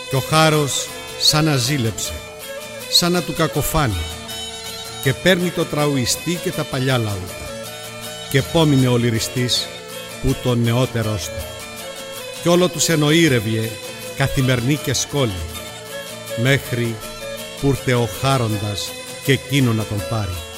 Κι ο χάρος σαν να ζήλεψε, σαν να του κακοφάνει, και παίρνει το τραουιστή και τα παλιά λαούτα, και πόμεινε ο λυριστής που τον νεότερος του, κι όλο τους εννοήρευε καθημερινή και σκόλη, μέχρι που ήρθε ο χάροντας και εκείνο να τον πάρει.